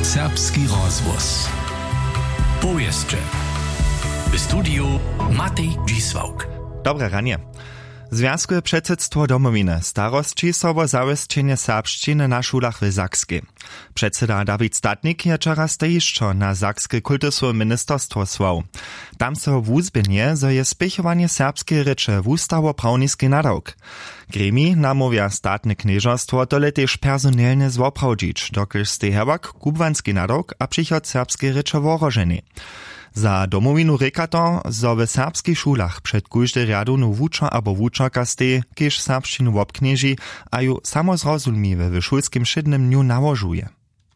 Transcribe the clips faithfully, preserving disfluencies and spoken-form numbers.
Serbski rozhłos. Powieszcze. W studiu Matej Dzisłauk. Dobre ranie. Związkowe předsedstvo domowiny starostči so wo zawěsćenje serbšćiny na šulach w Sakskej. Předseda David Statnik je wczoraj stejišćo na Sakske kultusové ministerstwo słał. Tam so wuzběnje, zo je spěchovanje serbskiej reče wustawo-prawniski nadawk. Gremi namówia statne knieżostwo tole też personelne zwoprawdzić, dokelž stej herbak kubwanski nadawk a přichod serbskiej reče woroženy. Za domowinu reka to, zo w serbskich šulach przed kóždy riadunu wuča abo wučarka stej, kiež serbšćinu wobknieži, a ju samozrozumliwe w šulskim šednym dniu nałożuje.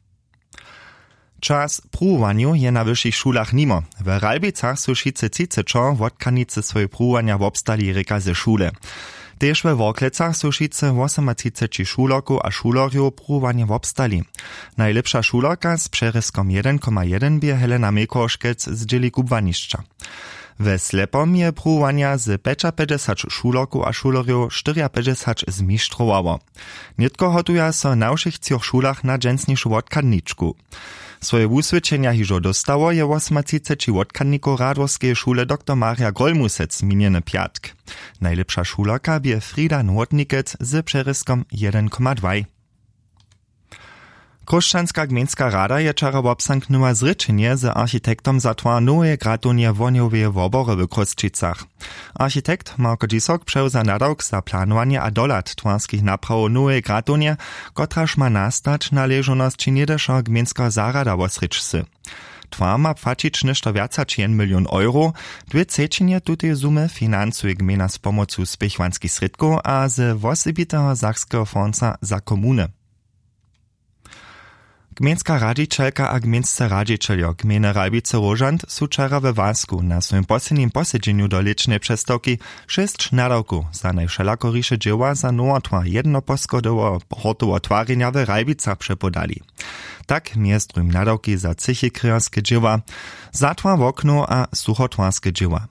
Czas pruwaniu je na wyższych szulach nimo. W Ralbicach su šice cicečo wodkanice swoje pruwania wobstali reka ze szule. Tež we Worklecach su šice osemtridsať šuloku a šulorju pruwanie wobstali. Najlepsza šulorka z přeryskom jeden przecinek jeden bie Helena Mekoškec z dzieli kubwanišća. We Slepom je pruwania z päťdesiat šuloku a šulorju päťdesiat z mištrowało. Nitko hotuja so na všich cioch šulach na dżensnišu wodkanničku. Swoje wuswyczenia hižo dostało je osemtridsať wodkanniku Radworskiej szule dr Maria Grolmusec miniony piatk. Najlepsza šulorka bie Frida Nordnikec z przeryskom jeden przecinek dwa. Košćanska gmejnska rada je wczoraj obsanknula zrečenje z architektom za tvar nowe gratunje woniowe wobory w Kosčicach. Architekt Marko Dzisok převza nadawk za planowanie a dolat twarskich napraw nowe gratunje, kotraž ma nastać na ležonosti niedešo gmejnska zarada wosrečsy. Tvar ma płacić nešto viaca jeden milion euro, dwie trzecie tutej sumy finansuje gmejna z pomocu spěchwanskich sredków a z wosebitego Sakskiego fonda za komuny. Gmejnska radźičelka a gmejnscy radźičeljo gmejny Ralbice-Rožant su wczoraj we Wasku na swoim poslednim posiedzeniu do lečnej přestawki šest nadawków za najwšelakoriše dzieła za nowotwar jednoposkodowo hortowo twarjenja w Ralbicach przepodali. Tak miestrum nadawki za cychy kryjarskie dzieła, zatwar w okno a suchotwarskie dzieła.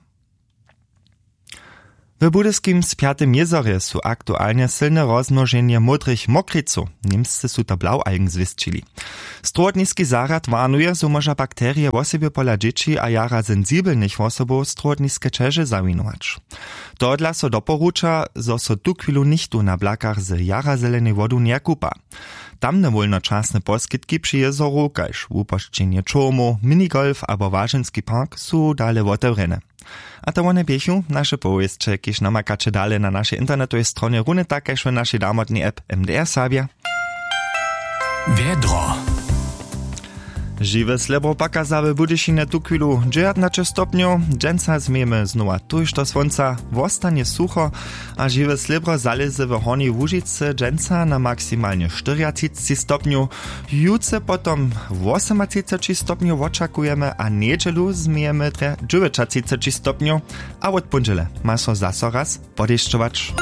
W budyskim Spiatym jezorje su aktualnie silne rozmnożenie modrych mokriców. Niemscy su to blaualgen zwistčili. Strodniski zarad warnuje, so może bakterie w osobie pola dzieci a jara sensibelnych osobów strodniske czeże zawinować. To dla so doporucza, zo so tu chwilu nichtu na blakach z jara zelenej wodu nie kupa. Tamne wolnoczasne poskitki przy jezoru, kaž upošćenje čomu, minigolf abo Waženski park su dale otevřene. A to one biechu naše powieszcze, kiż namakacze dale na naszej internetowej stronie runy takeż w naszej damotnej app M D R Sabia. Wiedro. Žiwe slebro pokazały Budyšine tu chwilu dziewiętnaście stopniów, dżęca zmiemy znowa tuż do słońca, wostanie sucho, a žiwe slebro zalezy w Hornej Łužicy dżęca na maksymalnie czterdzieści stopniów, juce potom osiemtridsať stopniów oczekujemy, a niedzielu zmiemy tre dziewięćdziesiąt stopniów, a od pondziele ma so zaso raz podešťować.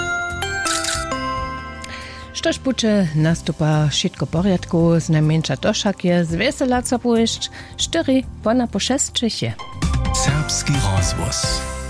Štož buče nastupa šitko porядku, znajmniejsza toszak je z wesela co pójść, cztery pona po šest Čechy. Serbski rozhłos.